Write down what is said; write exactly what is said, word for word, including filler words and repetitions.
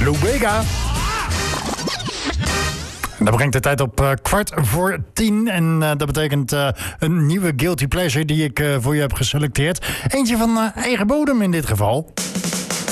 Lou Bega. Dat brengt de tijd op uh, kwart voor tien. En uh, dat betekent uh, een nieuwe Guilty Pleasure die ik uh, voor je heb geselecteerd. Eentje van uh, eigen bodem in dit geval.